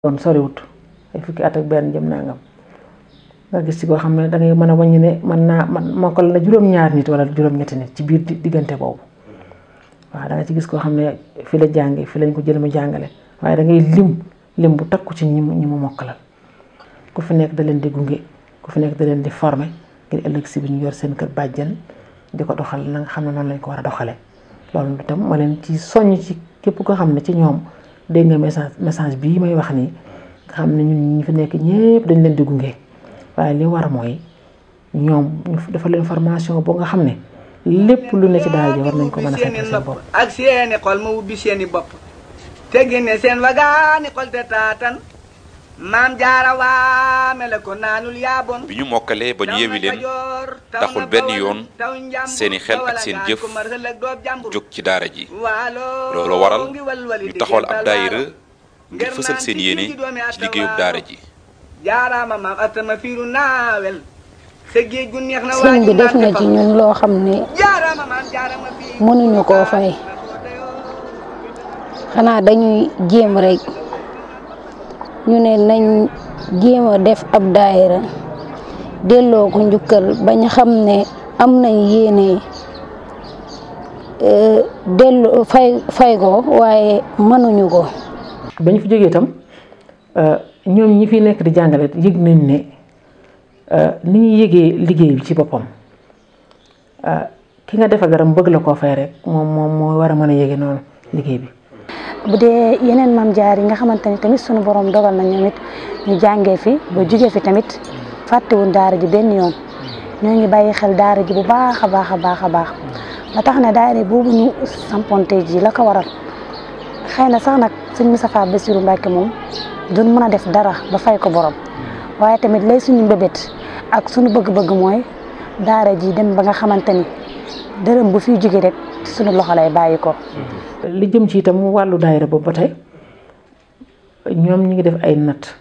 doon soriwut ay fukki at ak benn jëm nangam nga gis ci koo xam ne da ngay mën a wàññi ne man mokkal na juróom-ñaar nit wala juróom-ñetti nit ci biir diggante boobu waaw da nga ci gis koo xam ne fi la jàngi fi lañ ko jël mu jàngale waaye da ngay lim bu takku ci ñi mu mokkalal ku fi nekk da leen di gunge ku fi nekk da leen di former ngir ëllëg si bi ñu yor seen kër bàjjen di ko doxal na nga xam ne noonu lañ ko war a doxale loolu itam ma leen ci soññ ci képp koo xam ne ci ñoom dégg nga message bii may wax nii nga xam ne ñun ñi fi nekk ñëpp dañ leen di gunge waaye li war mooy ñoom ñu dafa leen formation boo nga xam ne lépp lu ne ci daara ji war nañ ko mën a fekk seen bopp ak seeni xol ma ubbi seeni bopp te génne seen wagaani xol te taatan maam jaara waame la ko naanul yaabon bi ñu mokkalee ba ñu yewi leen taxul benn yoon seeni xel ak seen jëf jóg ci daara ji loolu waral ñu taxawal ab daayira ngir fësal seen yéene ci liggéeyub daara ji jaaraama maam atama fiiru naawel sa géej gu neex na sëñ bi def na ci ñun loo xam ne mënuñu koo fay xanaa dañuy jéem rek ñu ne nañ jéem a def ab daayira delloo ko njukkal bañ xam ne am nañ yéene delloo fay ko waaye mënuñu ko. ba ñu fi jógee itam ñoom ñi fi nekk di jàngale yëg nañ ne ni ñuy yëgee liggéey bi ci boppam ki nga defa garam bëgg la koo fay rek moom moo war a mën a yëge noonu liggéey bi. bu dee yeneen maam jaar yi nga xamante ni tamit sunu borom dogal na ñoom it ñu jàngee fi ba jóge fi tamit fàttewuñ daara ji benn yoon ñoo ngi bàyyi xel daara ji bu baax a baax a baax a baax ba tax na daara boobu ñu samponte ji la ko waral xëy na sax nag sëñ Moustapha Bassirou Mbacké moom duñ mën a def dara ba fay ko borom waaye tamit lay suñu mbébét ak suñu bëgg-bëgg mooy daara ji dem ba nga xamante ni dërëm bu fiy jóge rek suñu loxo lay bàyyi ko. li jëm ci itam wàllu daayira boobu ba tey ñoom ñi ngi def ay natt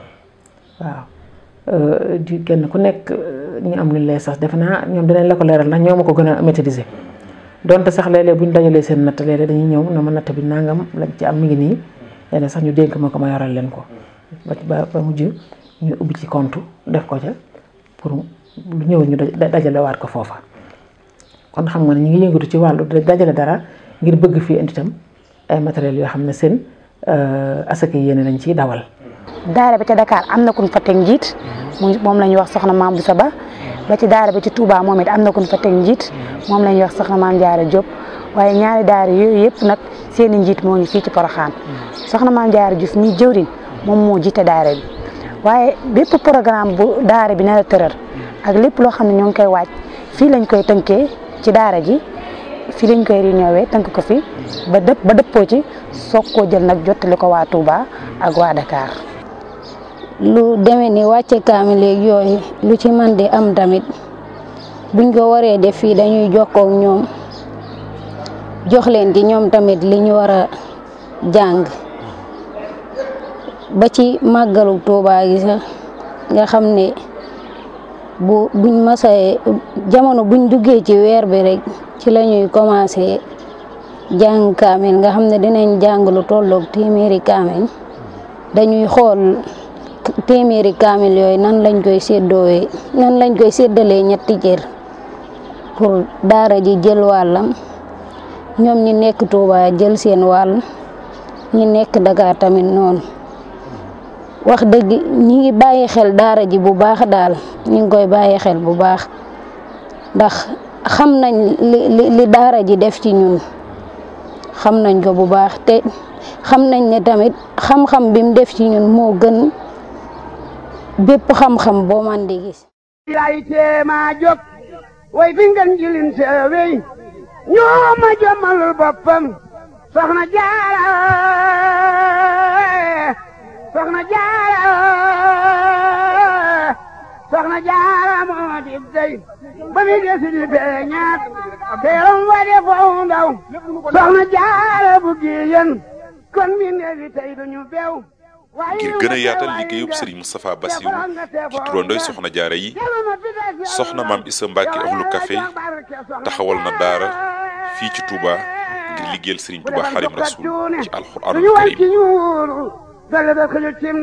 waaw di kenn ku nekk ñu am lu lay sax defe naa ñoom dinañ la ko leeral ndax ñoo ma ko gën a maîtriser donte sax léeg-léeg bu ñu dajalee seen natt léeg-léeg dañuy ñëw na ma natt bi nangam lañ ci am mi ngi nii léeg-léeg sax ñu dénk ma ko ma yoral leen ko ba mujj ñu ubbi ci compte def ko ca pour lu ñëw ñu dajalewaat ko foofa kon xam nga ne ñu ngi yëngatu ci wàllu dajale dara ngir bëgg fii indi itam ay matériels yoo xam ne seen asaka yéene lañ ciy dawal. daara bi ca Dakar am na ku ñu fa teg njiit moom la ñuy wax soxna Maam Boussa Ba ba ci daara bi ci Touba moom it am na ku ñu fa teg njiit moom la ñuy wax soxna Maam Jaara Diop waaye ñaari daara yooyu yëpp nag seen i njiit moo ngi fii ci Porokhane soxna Maam Jaara Diouf mi jëwriñ moom moo jiite daara bi waaye bépp programme bu daara bi nar a tëral ak lépp loo xam ne ñoo ngi koy waaj fii lañ koy tënkee ci daara ji. fii lañ koy réunion tënk ko fi ba dëppoo ci soog koo jël nag jottali ko waa Touba ak waa Dakar. lu demee ni wàcce kaamil léegi yooyu lu ci man di am tamit buñ ko waree def fii dañuy jokkoo ak ñoom jox leen ci ñoom tamit li ñu war a jàng ba ci màggalu Touba gi sax nga xam ne buñ masee jamono buñ duggee ci weer bi rek ci la ñuy commencé jàng kaamil nga xam ne dinañ jàng lu tolloog téeméeri kaamil dañuy xool téeméeri kaamil yooyu nan lañ koy séddalee ñetti cër pour daara ji jël wàllam ñoom ñi nekk Touba jël seen wàll ñi nekk Dakar tamit noonu wax dëgg ñi ngi bàyyi xel daara ji bu baax daal ñi ngi koy bàyyi xel bu baax ndax xam nañ li daara ji def ci ñun xam nañ ko bu baax te xam nañ ne tamit xam-xam bi mu def ci ñun moo gën bépp xam-xam boo man di gis. lay teema jóg way fi ngeen jilin seewey ñoo ma jommalul boppam soxna Jaara moo di dey ba mi desi di feeñaat teeram wa de foofu ndaw soxna Jaara bu giyen kon mi neefi tey duñu beew ngir gën a yaatal liggéeyub Serigne Moustapha Bassirou ci turandooy soxna jaara yi soxna Maam Issa Mbacké Ahlu Café taxawal na daara fii ci Touba ngir liggéeyal Serigne Touba Xaadimu Rasuul ci alxuraanul karim dolle dal ko cim